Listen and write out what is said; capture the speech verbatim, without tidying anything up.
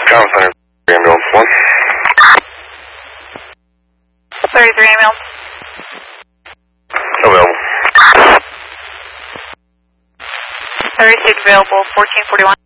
Travel Center, ambulance one. thirty-three ambulance. Available. thirty-six available, fourteen forty-one.